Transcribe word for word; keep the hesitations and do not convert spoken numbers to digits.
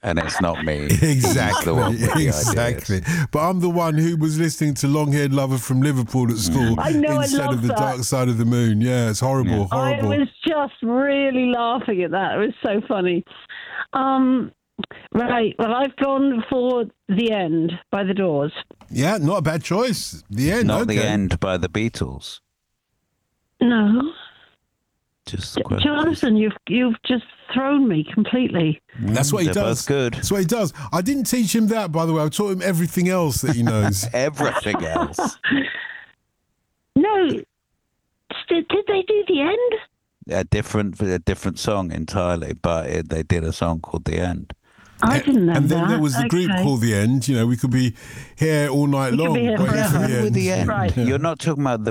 and it's not me. Exactly, The one with the exactly. ideas. But I'm the one who was listening to Long Haired Lover from Liverpool at school I know, I instead love of The that. Dark Side of the Moon. Yeah, it's horrible, Yeah. horrible. I was just really laughing at that. It was so funny. Um, right. Well, I've gone for The End by The Doors. Yeah, not a bad choice. The End. Not okay. The End by the Beatles. No. Just Jonathan, you've you've just thrown me completely. That's what he They're does. both good. That's what he does. I didn't teach him that, by the way. I taught him everything else that he knows. Everything else. No. Did, did they do The End? A different, a different song entirely, but it, they did a song called The End. I didn't know And then that. there was the group Okay. called The End. You know, we could be here all night We could long. be here waiting for forever. the With the end. end. Right. You're not talking about the